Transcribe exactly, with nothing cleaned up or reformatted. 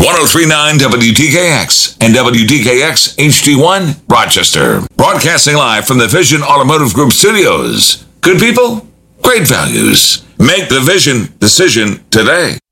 oh three point nine W D K X and W D K X H D one, Rochester. Broadcasting live from the Vision Automotive Group studios. Good people, great values. Make the Vision decision today.